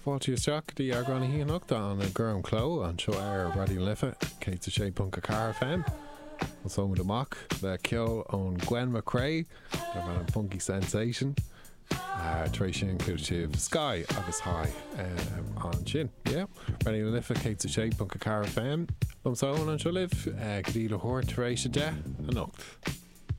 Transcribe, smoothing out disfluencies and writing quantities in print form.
fáiltí isteach dí argrána hí anachta an a gurm cló an seo Radio Lifa cé sé punca car FM an song amach le ceol ón Gwen McRae ar an funky sensation trééis sin inclusive Sky agus High an sin Radio Lifa cé sé punca car FM lomsáin an seo liv go dtí le thuir taréis de anocht.